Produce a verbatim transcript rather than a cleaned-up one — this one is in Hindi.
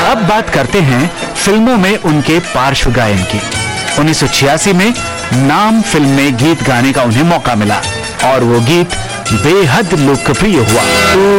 अब बात करते हैं फिल्मों में उनके पार्श्व गायन की। उन्नीस सौ छियासी में नाम फिल्म में गीत गाने का उन्हें मौका मिला और वो गीत बेहद लोकप्रिय हुआ।